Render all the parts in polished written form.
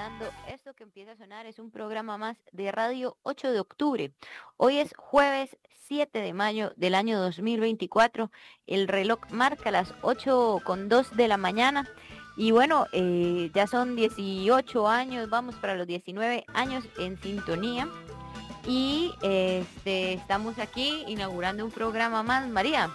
escuchando. Esto que empieza a sonar es un programa más de Radio 8 de octubre. Hoy es jueves 7 de mayo del año 2024. El reloj marca las 8:02 de la mañana. Y bueno, ya son 18 años, vamos para los 19 años en sintonía. Y estamos aquí inaugurando un programa más, María.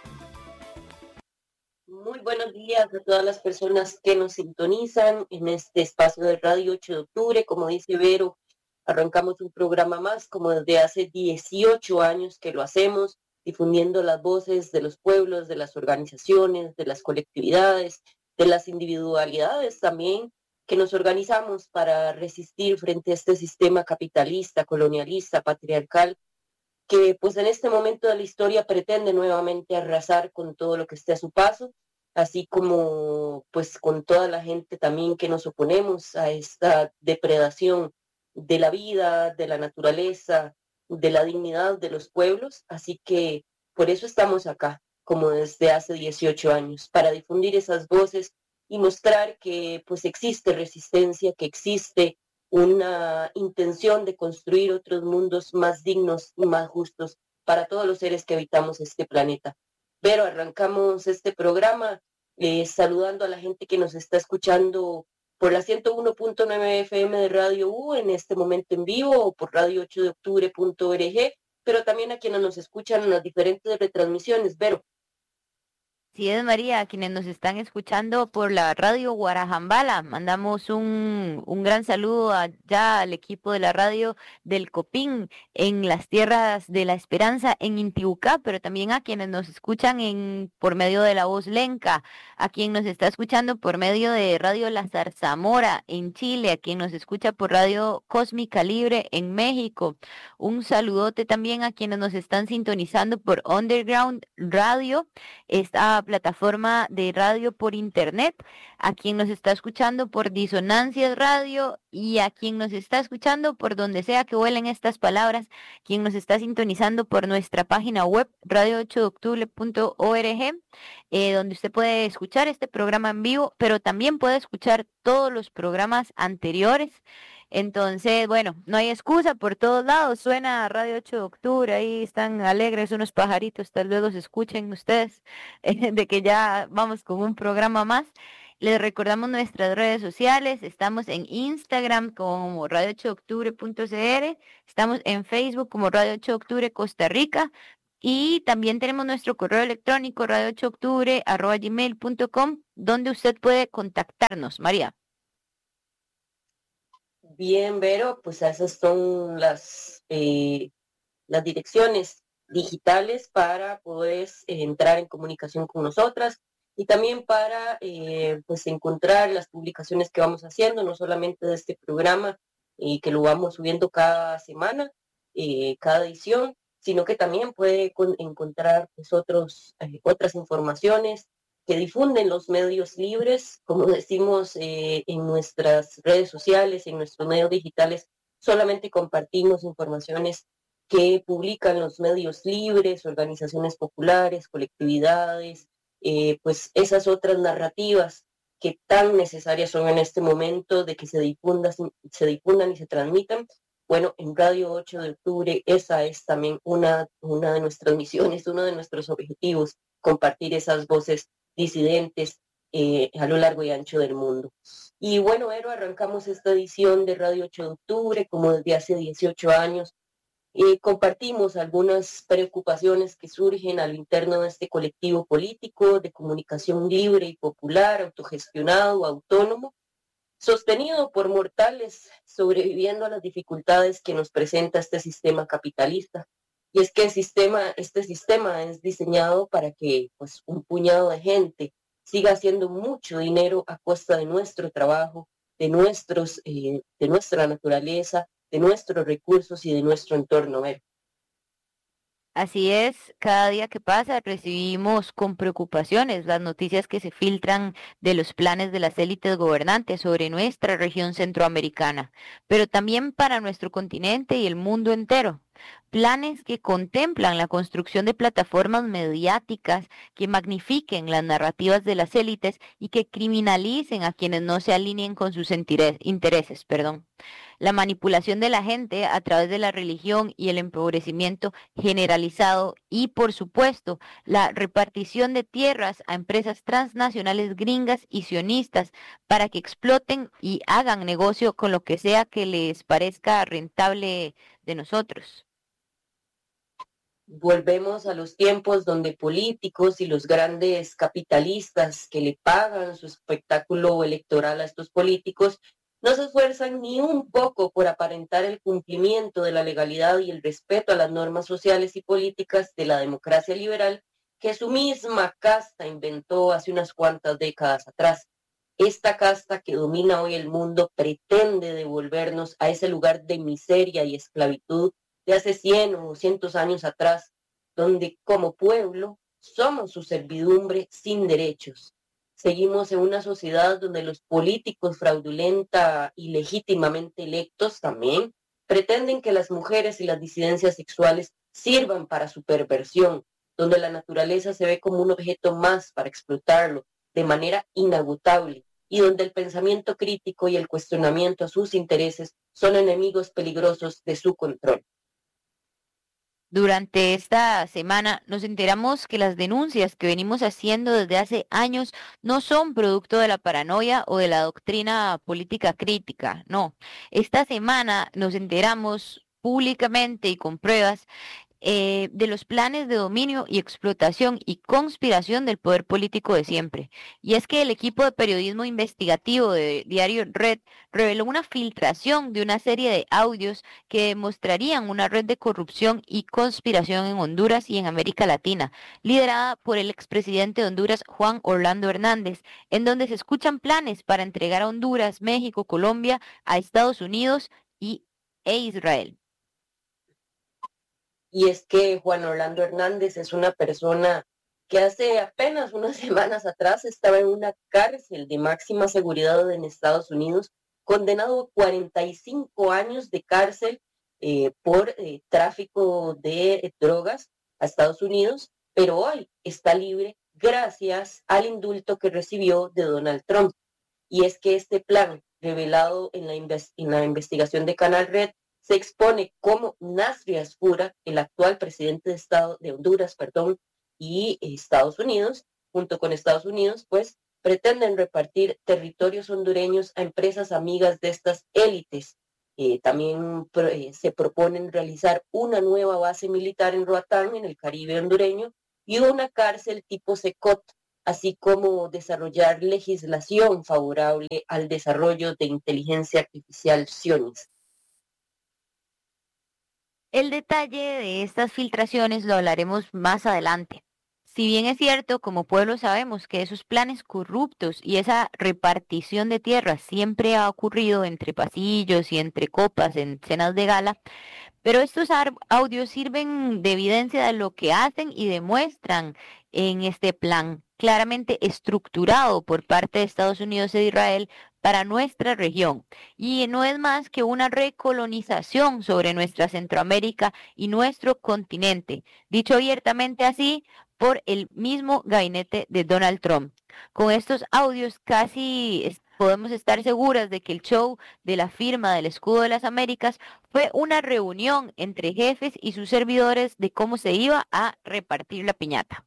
Muy buenos días a todas las personas que nos sintonizan en este espacio de Radio 8 de octubre. Como dice Vero, arrancamos un programa más, como desde hace 18 años que lo hacemos, difundiendo las voces de los pueblos, de las organizaciones, de las colectividades, de las individualidades también, que nos organizamos para resistir frente a este sistema capitalista, colonialista, patriarcal, que pues en este momento de la historia pretende nuevamente arrasar con todo lo que esté a su paso, así como pues con toda la gente también que nos oponemos a esta depredación de la vida, de la naturaleza, de la dignidad de los pueblos. Así que por eso estamos acá, como desde hace 18 años, para difundir esas voces y mostrar que pues existe resistencia, que existe una intención de construir otros mundos más dignos y más justos para todos los seres que habitamos este planeta. Pero arrancamos este programa saludando a la gente que nos está escuchando por la 101.9 FM de Radio U en este momento en vivo o por radio8deoctubre.org, pero también a quienes nos escuchan en las diferentes retransmisiones. Vero. Sí es María, a quienes nos están escuchando por la radio Guarajambala, mandamos un gran saludo allá al equipo de la radio del Copín en las tierras de la Esperanza en Intibucá, pero también a quienes nos escuchan por medio de la voz Lenca, a quien nos está escuchando por medio de Radio La Zarzamora en Chile, a quien nos escucha por Radio Cósmica Libre en México. Un saludote también a quienes nos están sintonizando por Underground Radio, esta plataforma de radio por internet, a quien nos está escuchando por Disonancias Radio y a quien nos está escuchando por donde sea que vuelen estas palabras, quien nos está sintonizando por nuestra página web radio8deoctubre.org, donde usted puede escuchar este programa en vivo, pero también puede escuchar todos los programas anteriores. Entonces, bueno, no hay excusa, por todos lados suena Radio 8 de octubre, ahí están alegres unos pajaritos, tal vez los escuchen ustedes, de que ya vamos con un programa más. Les recordamos nuestras redes sociales, estamos en Instagram como radio8octubre.cr, estamos en Facebook como Radio 8 de Octubre Costa Rica y también tenemos nuestro correo electrónico radio8octubre@gmail.com, donde usted puede contactarnos, María. Bien, Vero, pues esas son las direcciones digitales para poder entrar en comunicación con nosotras y también para pues encontrar las publicaciones que vamos haciendo, no solamente de este programa que lo vamos subiendo cada semana, cada edición, sino que también puede encontrar pues otras informaciones que difunden los medios libres, como decimos en nuestras redes sociales, en nuestros medios digitales, solamente compartimos informaciones que publican los medios libres, organizaciones populares, colectividades, pues esas otras narrativas que tan necesarias son en este momento de que se difundan y se transmitan. Bueno, en Radio 8 de octubre esa es también una de nuestras misiones, uno de nuestros objetivos, compartir esas voces disidentes a lo largo y ancho del mundo. Y bueno, Ero, arrancamos esta edición de Radio 8 de octubre, como desde hace 18 años, compartimos algunas preocupaciones que surgen al interno de este colectivo político de comunicación libre y popular, autogestionado, autónomo, sostenido por mortales sobreviviendo a las dificultades que nos presenta este sistema capitalista. Y es que este sistema es diseñado para que pues, un puñado de gente siga haciendo mucho dinero a costa de nuestro trabajo, de nuestra naturaleza, de nuestros recursos y de nuestro entorno. Así es, cada día que pasa recibimos con preocupaciones las noticias que se filtran de los planes de las élites gobernantes sobre nuestra región centroamericana, pero también para nuestro continente y el mundo entero. Planes que contemplan la construcción de plataformas mediáticas que magnifiquen las narrativas de las élites y que criminalicen a quienes no se alineen con sus intereses, perdón. La manipulación de la gente a través de la religión y el empobrecimiento generalizado y, por supuesto, la repartición de tierras a empresas transnacionales gringas y sionistas para que exploten y hagan negocio con lo que sea que les parezca rentable de nosotros. Volvemos a los tiempos donde políticos y los grandes capitalistas que le pagan su espectáculo electoral a estos políticos no se esfuerzan ni un poco por aparentar el cumplimiento de la legalidad y el respeto a las normas sociales y políticas de la democracia liberal que su misma casta inventó hace unas cuantas décadas atrás. Esta casta que domina hoy el mundo pretende devolvernos a ese lugar de miseria y esclavitud de hace 100 o 200 años atrás, donde como pueblo somos su servidumbre sin derechos. Seguimos en una sociedad donde los políticos fraudulenta y legítimamente electos también pretenden que las mujeres y las disidencias sexuales sirvan para su perversión, donde la naturaleza se ve como un objeto más para explotarlo de manera inagotable y donde el pensamiento crítico y el cuestionamiento a sus intereses son enemigos peligrosos de su control. Durante esta semana nos enteramos que las denuncias que venimos haciendo desde hace años no son producto de la paranoia o de la doctrina política crítica, no. Esta semana nos enteramos públicamente y con pruebas de los planes de dominio y explotación y conspiración del poder político de siempre. Y es que el equipo de periodismo investigativo de Diario Red reveló una filtración de una serie de audios que demostrarían una red de corrupción y conspiración en Honduras y en América Latina, liderada por el expresidente de Honduras, Juan Orlando Hernández, en donde se escuchan planes para entregar a Honduras, México, Colombia, a Estados Unidos e Israel. Y es que Juan Orlando Hernández es una persona que hace apenas unas semanas atrás estaba en una cárcel de máxima seguridad en Estados Unidos, condenado a 45 años de cárcel por tráfico de drogas a Estados Unidos, pero hoy está libre gracias al indulto que recibió de Donald Trump. Y es que este plan, revelado en la investigación de Canal Red, se expone cómo Nasri Asfura, el actual presidente de Estado de Honduras, perdón, y Estados Unidos, junto con Estados Unidos, pues pretenden repartir territorios hondureños a empresas amigas de estas élites. También se proponen realizar una nueva base militar en Roatán, en el Caribe hondureño, y una cárcel tipo Secot, así como desarrollar legislación favorable al desarrollo de inteligencia artificial sionista. El detalle de estas filtraciones lo hablaremos más adelante. Si bien es cierto, como pueblo sabemos que esos planes corruptos y esa repartición de tierras siempre ha ocurrido entre pasillos y entre copas en cenas de gala, pero estos audios sirven de evidencia de lo que hacen y demuestran en este plan, claramente estructurado por parte de Estados Unidos e Israel para nuestra región. Y no es más que una recolonización sobre nuestra Centroamérica y nuestro continente, dicho abiertamente así por el mismo gabinete de Donald Trump. Con estos audios casi podemos estar seguras de que el show de la firma del escudo de las Américas fue una reunión entre jefes y sus servidores de cómo se iba a repartir la piñata.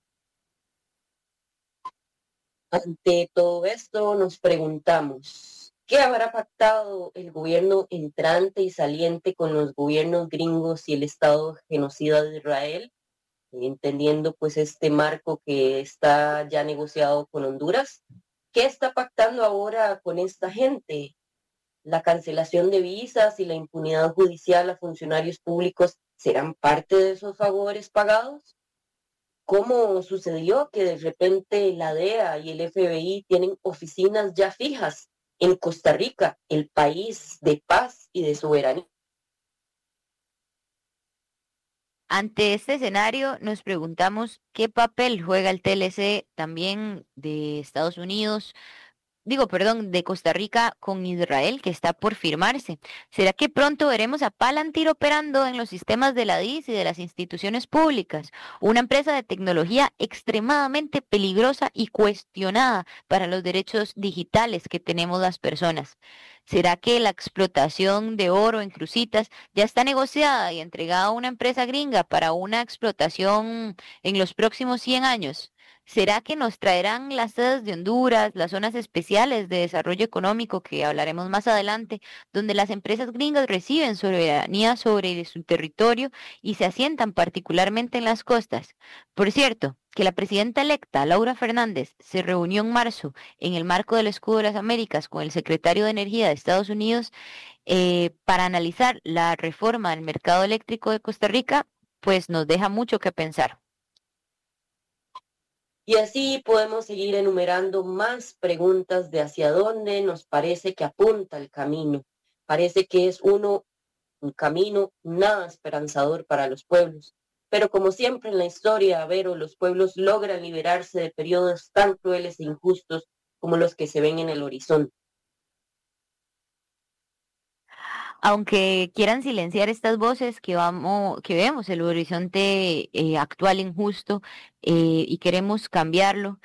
Ante todo esto nos preguntamos, ¿qué habrá pactado el gobierno entrante y saliente con los gobiernos gringos y el Estado genocida de Israel? Entendiendo pues este marco que está ya negociado con Honduras. ¿Qué está pactando ahora con esta gente? La cancelación de visas y la impunidad judicial a funcionarios públicos serán parte de esos favores pagados. ¿Cómo sucedió que de repente la DEA y el FBI tienen oficinas ya fijas en Costa Rica, el país de paz y de soberanía? Ante este escenario, nos preguntamos qué papel juega el TLC también de Estados Unidos de Costa Rica con Israel, que está por firmarse. ¿Será que pronto veremos a Palantir operando en los sistemas de la DIS y de las instituciones públicas? Una empresa de tecnología extremadamente peligrosa y cuestionada para los derechos digitales que tenemos las personas. ¿Será que la explotación de oro en Crucitas ya está negociada y entregada a una empresa gringa para una explotación en los próximos 100 años? ¿Será que nos traerán las sedes de Honduras, las zonas especiales de desarrollo económico que hablaremos más adelante, donde las empresas gringas reciben soberanía sobre su territorio y se asientan particularmente en las costas? Por cierto, que la presidenta electa, Laura Fernández, se reunió en marzo en el marco del Escudo de las Américas con el secretario de Energía de Estados Unidos para analizar la reforma del mercado eléctrico de Costa Rica, pues nos deja mucho que pensar. Y así podemos seguir enumerando más preguntas de hacia dónde nos parece que apunta el camino. Parece que es un camino nada esperanzador para los pueblos. Pero como siempre en la historia, Vero, los pueblos logran liberarse de periodos tan crueles e injustos como los que se ven en el horizonte. Aunque quieran silenciar estas voces que vemos el horizonte actual injusto y queremos cambiarlo,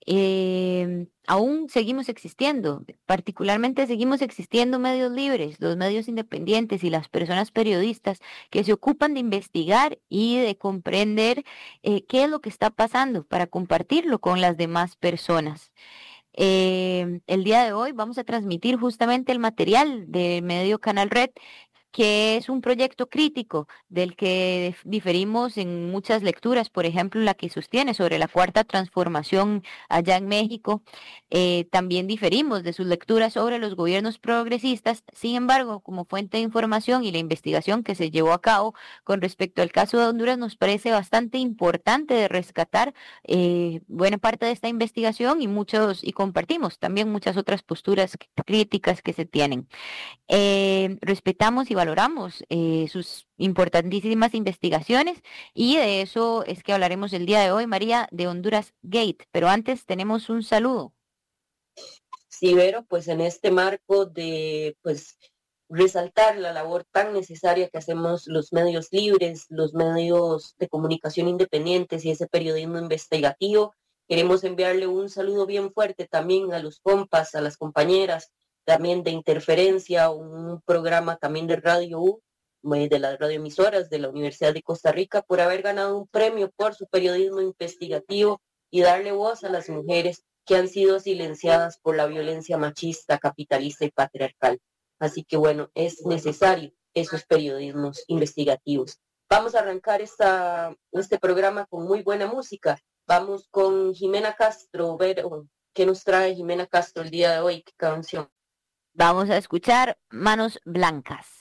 aún seguimos existiendo, particularmente seguimos existiendo medios libres, los medios independientes y las personas periodistas que se ocupan de investigar y de comprender qué es lo que está pasando para compartirlo con las demás personas. El día de hoy vamos a transmitir justamente el material del medio Canal Red, que es un proyecto crítico del que diferimos en muchas lecturas, por ejemplo, la que sostiene sobre la cuarta transformación allá en México. También diferimos de sus lecturas sobre los gobiernos progresistas. Sin embargo, como fuente de información y la investigación que se llevó a cabo con respecto al caso de Honduras, nos parece bastante importante de rescatar buena parte de esta investigación y compartimos también muchas otras posturas críticas que se tienen. Respetamos y valoramos sus importantísimas investigaciones y de eso es que hablaremos el día de hoy, María, de Honduras Gate. Pero antes tenemos un saludo. Sí, Vero, pues en este marco de pues resaltar la labor tan necesaria que hacemos los medios libres, los medios de comunicación independientes y ese periodismo investigativo, queremos enviarle un saludo bien fuerte también a los compas, a las compañeras, también de Interferencia, un programa también de Radio U, de las radioemisoras de la Universidad de Costa Rica, por haber ganado un premio por su periodismo investigativo y darle voz a las mujeres que han sido silenciadas por la violencia machista, capitalista y patriarcal. Así que bueno, es necesario esos periodismos investigativos. Vamos a arrancar este programa con muy buena música. Vamos con Jimena Castro. Ver qué nos trae Jimena Castro el día de hoy, qué canción. Vamos a escuchar Manos Blancas.